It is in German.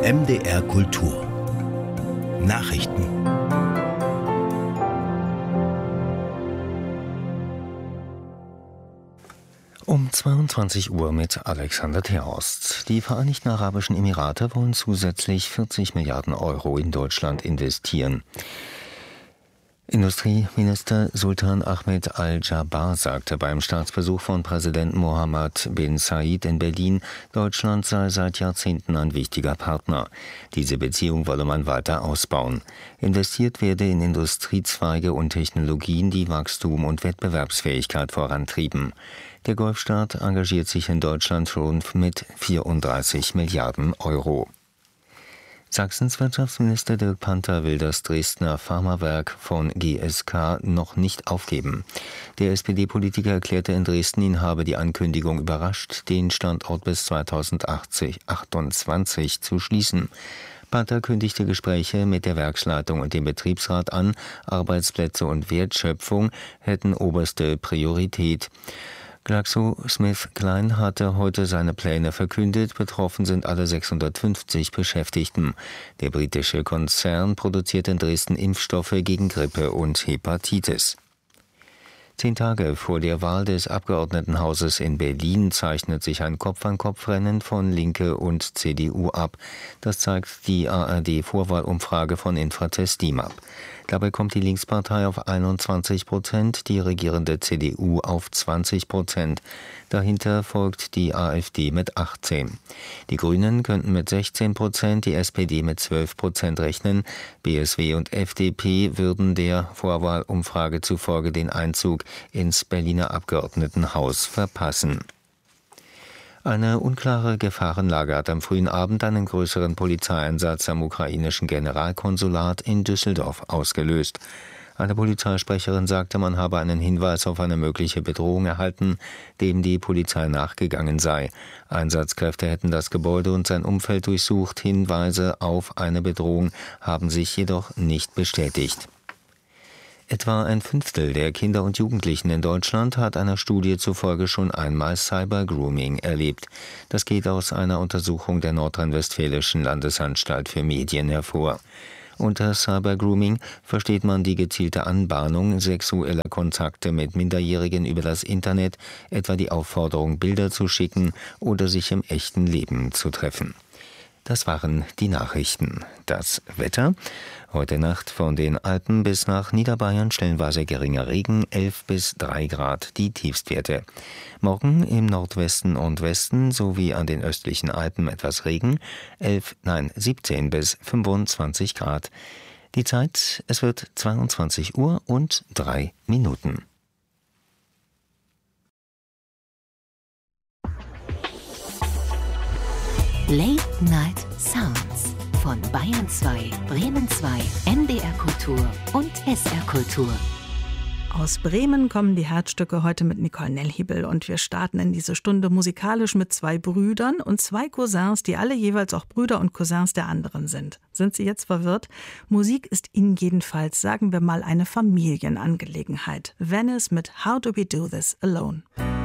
MDR Kultur Nachrichten. Um 22 Uhr mit Alexander Terhorst. Die Vereinigten Arabischen Emirate wollen zusätzlich 40 Milliarden Euro in Deutschland investieren. Industrieminister Sultan Ahmed Al-Jaber sagte beim Staatsbesuch von Präsident Mohammed bin Zayed in Berlin, Deutschland sei seit Jahrzehnten ein wichtiger Partner. Diese Beziehung wolle man weiter ausbauen. Investiert werde in Industriezweige und Technologien, die Wachstum und Wettbewerbsfähigkeit vorantrieben. Der Golfstaat engagiert sich in Deutschland schon mit 34 Milliarden Euro. Sachsens Wirtschaftsminister Dirk Panther will das Dresdner Pharmawerk von GSK noch nicht aufgeben. Der SPD-Politiker erklärte in Dresden, ihn habe die Ankündigung überrascht, den Standort bis 2028 zu schließen. Panther kündigte Gespräche mit der Werksleitung und dem Betriebsrat an, Arbeitsplätze und Wertschöpfung hätten oberste Priorität. GlaxoSmithKline hatte heute seine Pläne verkündet. Betroffen sind alle 650 Beschäftigten. Der britische Konzern produziert in Dresden Impfstoffe gegen Grippe und Hepatitis. 10 Tage vor der Wahl des Abgeordnetenhauses in Berlin zeichnet sich ein Kopf-an-Kopf-Rennen von Linke und CDU ab. Das zeigt die ARD-Vorwahlumfrage von Infratest DIMAP. Dabei kommt die Linkspartei auf 21%, die regierende CDU auf 20%. Dahinter folgt die AfD mit 18%. Die Grünen könnten mit 16%, die SPD mit 12% rechnen. BSW und FDP würden der Vorwahlumfrage zufolge den Einzug ins Berliner Abgeordnetenhaus verpassen. Eine unklare Gefahrenlage hat am frühen Abend einen größeren Polizeieinsatz am ukrainischen Generalkonsulat in Düsseldorf ausgelöst. Eine Polizeisprecherin sagte, man habe einen Hinweis auf eine mögliche Bedrohung erhalten, dem die Polizei nachgegangen sei. Einsatzkräfte hätten das Gebäude und sein Umfeld durchsucht. Hinweise auf eine Bedrohung haben sich jedoch nicht bestätigt. Etwa ein Fünftel der Kinder und Jugendlichen in Deutschland hat einer Studie zufolge schon einmal Cybergrooming erlebt. Das geht aus einer Untersuchung der Nordrhein-Westfälischen Landesanstalt für Medien hervor. Unter Cybergrooming versteht man die gezielte Anbahnung sexueller Kontakte mit Minderjährigen über das Internet, etwa die Aufforderung, Bilder zu schicken oder sich im echten Leben zu treffen. Das waren die Nachrichten. Das Wetter. Heute Nacht von den Alpen bis nach Niederbayern stellenweise geringer Regen, 11 bis 3 Grad die Tiefstwerte. Morgen im Nordwesten und Westen sowie an den östlichen Alpen etwas Regen, 17 bis 25 Grad. Die Zeit, es wird 22 Uhr und 3 Minuten. Late Night Sounds von Bayern 2, Bremen 2, MDR Kultur und SR Kultur. Aus Bremen kommen die Herzstücke heute mit Nicole Nellhiebel und wir starten in diese Stunde musikalisch mit 2 Brüdern und 2 Cousins, die alle jeweils auch Brüder und Cousins der anderen sind. Sind Sie jetzt verwirrt? Musik ist ihnen jedenfalls, sagen wir mal, eine Familienangelegenheit. Venice mit How Do We Do This Alone.